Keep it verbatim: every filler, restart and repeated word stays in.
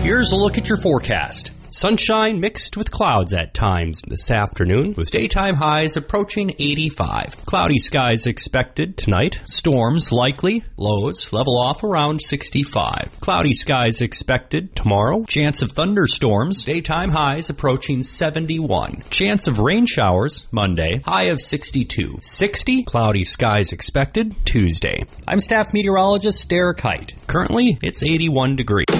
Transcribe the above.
Here's a look at your forecast. Sunshine mixed with clouds at times this afternoon, with daytime highs approaching eighty-five. Cloudy skies expected tonight. Storms likely. Lows level off around sixty-five. Cloudy skies expected tomorrow. Chance of thunderstorms. Daytime highs approaching seventy-one. Chance of rain showers Monday. High of sixty-two. sixty. Cloudy skies expected Tuesday. I'm staff meteorologist Derek Height. Currently, it's eighty-one degrees.